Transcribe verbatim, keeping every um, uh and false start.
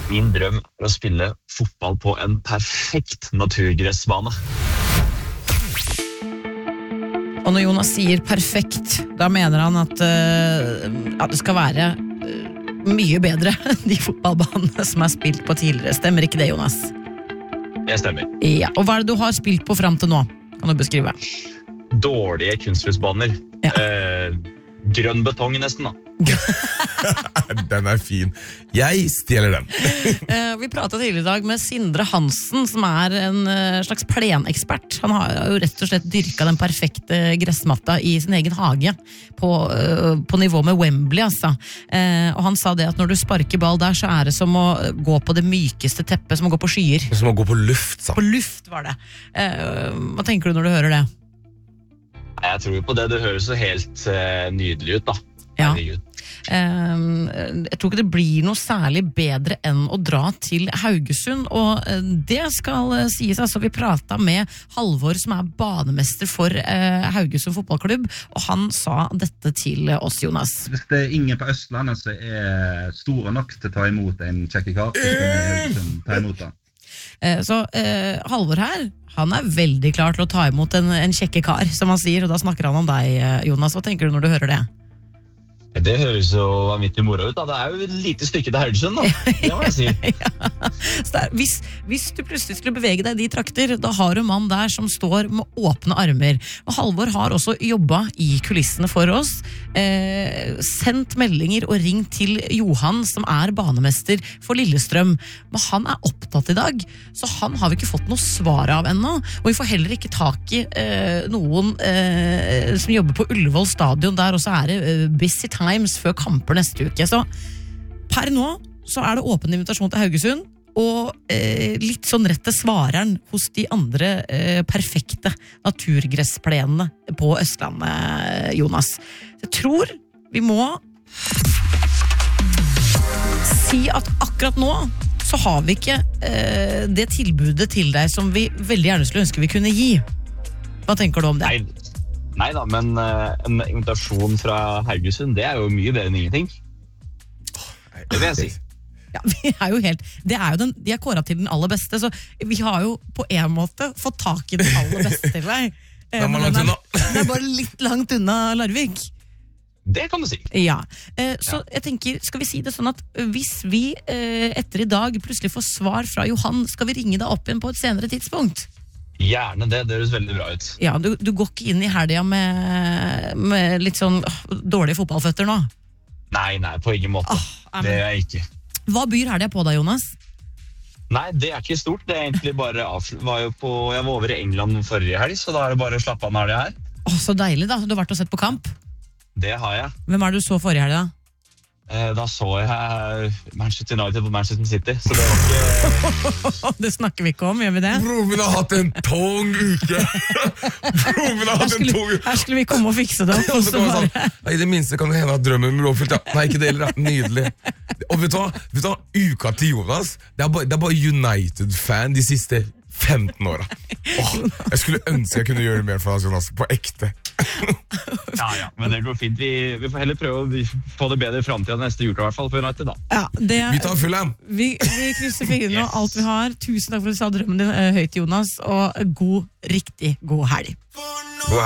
Min drøm er å spille fotball på en perfekt naturgressbane. Og når Jonas sier perfekt, da mener han at, uh, at det skal være uh, mye bedre de fotballbanene som er spilt på tidligere. Stemmer ikke det, Jonas? Det stemmer. Ja, og hva er det du har spilt på frem til nå? Kan du beskrive? Dårlige kunstgressbaner. Ja. Eh, grønn betong nesten da. Den er fin. Jeg stjeler den. uh, vi pratet tidligere i dag med Sindre Hansen, som er en uh, slags plenekspert. Han har jo rett og slett dyrket den perfekte gressmatta i sin egen hage på, uh, på nivå med Wembley, altså. Uh, og han sa det at når du sparker ball der, så er det som å gå på det mykeste teppet, som å gå på skyer. Som å gå på luft, sa. På luft var det. Uh, hva tenker du når du hører det? Jeg tror jo på det. Det høres så helt uh, nydelig ut da. Ja. Herregud. Um, jeg tror ikke det blir noe særlig bedre enn å dra til Haugesund, og uh, det skal uh, sies. Altså, vi pratet med Halvor, som er banemester for uh, Haugesund fotballklubb, og han sa dette til oss, Jonas. Hvis det er ingen på Østlandet som er store nok til å ta imot en kjekkekar, så skal vi Haugesund ta imot den. Uh, så uh, Halvor her, han er veldig klar til å ta imot en, en kjekkekar, som han sier, og da snakker han om deg, Jonas. Hva tenker du når du hører det? Det høres jo vanvittig moro ut da. Det er jo et lite stykke til Haugesund da. Det må jeg si. Ja. Så der, hvis, hvis du plutselig skulle bevege deg i de trakter, da har du en mann der som står med åpne armer. Og Halvor har også jobbet i kulissene for oss, eh, sendt meldinger og ringt til Johan, som er banemester for Lillestrøm. Men han er opptatt i dag, så han har vi ikke fått noe svar av ennå. Og vi får heller ikke tak i eh, noen eh, som jobber på Ullevål stadion der, og så er det eh, busy time før kamper neste uke. Så per nå så er det åpen invitasjon til Haugesund, og eh, litt sånn rett til svareren hos de andre eh, perfekte naturgressplenene på Østlandet, Jonas. Jeg tror vi må si at akkurat nå så har vi ikke eh, det tilbudet til deg som vi veldig gjerne skulle ønske vi kunne gi. Hva tenker du om det? Nei. Nei da, men uh, en invitasjon fra Haugesund, det er jo mye bedre enn ingenting. Det vil jeg si. Ja, vi er jo helt, det er jo den, de er kåret til den aller beste, så vi har jo på en måte fått tak i den aller beste til deg. Det er, langt unna. Det er bare litt langt unna Larvik. Det kan du si. Ja, så jeg tenker, skal vi si det sånn at hvis vi etter i dag plutselig får svar fra Johan, skal vi ringe deg opp igjen på et senere tidspunkt? Gjerne det, det høres veldig bra ut. Ja, du, du går ikke inn i helga med, med litt sånn åh, dårlige fotballføtter nå? Nei, nei, på ingen måte. Åh, det er jeg ikke. Hva byr helga på deg, Jonas? Nei, det er ikke stort. Det er egentlig bare avslut. Var jo på, jeg var over i England forrige helg, så da er det bare å slappe av når det er her. Åh, så deilig da, du har vært og sett på kamp. Det har jeg. Hvem er det du så forrige helg da? Da så jeg Manchester United på Manchester City, så det var ikke... Det snakker vi ikke om, gjør vi det? Broren min har hatt en tung uke. Broren min har hatt en tung uke. Her skulle vi komme og fikse det opp, og så bare... Sånn, i det minste kan det hende at drømmen blir oppfylt. Ja. Nei, ikke det heller, nydelig. Og vet du hva? Vet du hva? Uka til Jonas, det er bare, det er bare United-fan de siste femten åra. Åh, jeg skulle ønske jeg kunne gjøre mer for oss, Jonas, på ekte. Ja, ja, men det går fint. Vi, vi får heller prøve å få det bedre i fremtiden neste uke, i hvert fall på United da. Ja, det, vi tar full an. Vi, vi krysser fingrene og alt vi har. Tusen takk for at du sa drømmen din høyt, Jonas, og god, riktig god helg.